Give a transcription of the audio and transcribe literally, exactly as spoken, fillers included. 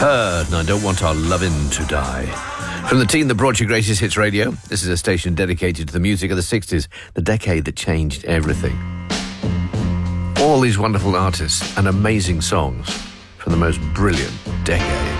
Heard, and I Don't Want Our Lovin' to Die. From the team that brought you Greatest Hits Radio, this is a station dedicated to the music of the sixties, the decade that changed everything. All these wonderful artists and amazing songs from the most brilliant decade.